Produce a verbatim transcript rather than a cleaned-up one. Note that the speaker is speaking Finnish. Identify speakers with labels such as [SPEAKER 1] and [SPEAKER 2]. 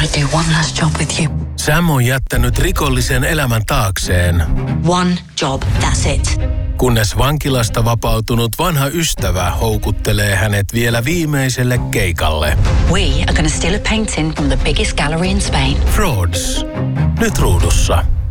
[SPEAKER 1] I do one last job with you.
[SPEAKER 2] Sam on jättänyt rikollisen elämän taakseen.
[SPEAKER 1] One job, that's it.
[SPEAKER 2] Kunnes vankilasta vapautunut vanha ystävä houkuttelee hänet vielä viimeiselle keikalle.
[SPEAKER 1] We are going to steal a painting from the biggest gallery in Spain.
[SPEAKER 2] Frauds. Nyt ruudussa.